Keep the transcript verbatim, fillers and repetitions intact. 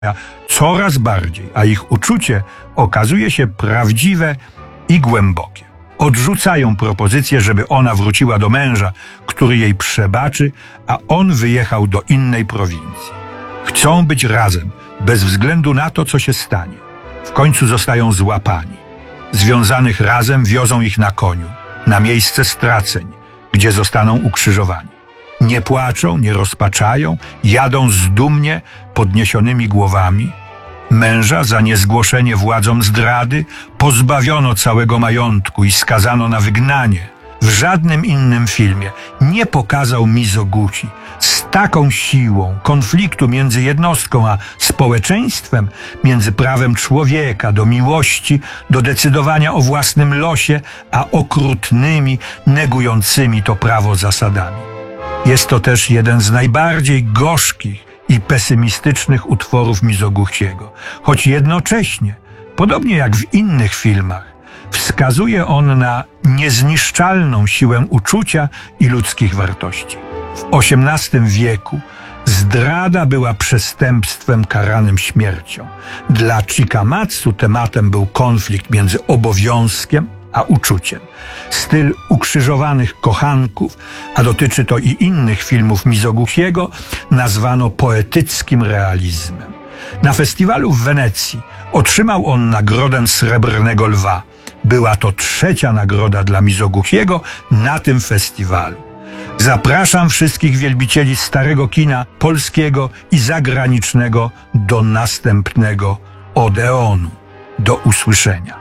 coraz bardziej, a ich uczucie okazuje się prawdziwe i głębokie. Odrzucają propozycję, żeby ona wróciła do męża, który jej przebaczy, a on wyjechał do innej prowincji. Chcą być razem, bez względu na to, co się stanie. W końcu zostają złapani. Związanych razem wiozą ich na koniu, na miejsce straceń, gdzie zostaną ukrzyżowani. Nie płaczą, nie rozpaczają, jadą zdumnie, podniesionymi głowami. Męża za niezgłoszenie władzom zdrady pozbawiono całego majątku i skazano na wygnanie. W żadnym innym filmie nie pokazał Mizoguchi z taką siłą konfliktu między jednostką a społeczeństwem, między prawem człowieka do miłości, do decydowania o własnym losie, a okrutnymi, negującymi to prawo zasadami. Jest to też jeden z najbardziej gorzkich i pesymistycznych utworów Mizoguchiego, choć jednocześnie, podobnie jak w innych filmach, wskazuje on na niezniszczalną siłę uczucia i ludzkich wartości. W osiemnastym wieku zdrada była przestępstwem karanym śmiercią. Dla Chikamatsu tematem był konflikt między obowiązkiem a uczuciem. Styl ukrzyżowanych kochanków, a dotyczy to i innych filmów Mizoguchiego, nazwano poetyckim realizmem. Na festiwalu w Wenecji otrzymał on nagrodę Srebrnego Lwa. Była to trzecia nagroda dla Mizoguchiego na tym festiwalu. Zapraszam wszystkich wielbicieli starego kina polskiego i zagranicznego do następnego Odeonu. Do usłyszenia.